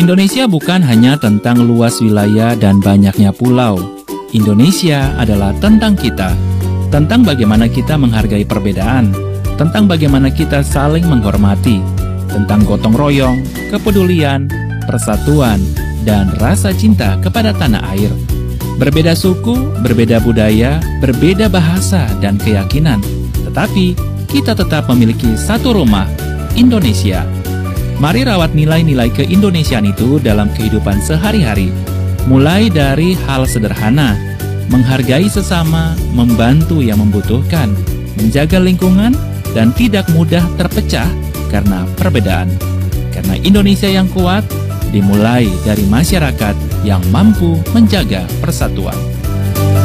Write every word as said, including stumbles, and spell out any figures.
Indonesia bukan hanya tentang luas wilayah dan banyaknya pulau. Indonesia adalah tentang kita, tentang bagaimana kita menghargai perbedaan, tentang bagaimana kita saling menghormati, tentang gotong royong, kepedulian, persatuan, dan rasa cinta kepada tanah air. Berbeda suku, berbeda budaya, berbeda bahasa dan keyakinan, tetapi kita tetap memiliki satu rumah, Indonesia. Mari rawat nilai-nilai keindonesiaan itu dalam kehidupan sehari-hari. Mulai dari hal sederhana, menghargai sesama, membantu yang membutuhkan, menjaga lingkungan, dan tidak mudah terpecah karena perbedaan. Karena Indonesia yang kuat dimulai dari masyarakat yang mampu menjaga persatuan.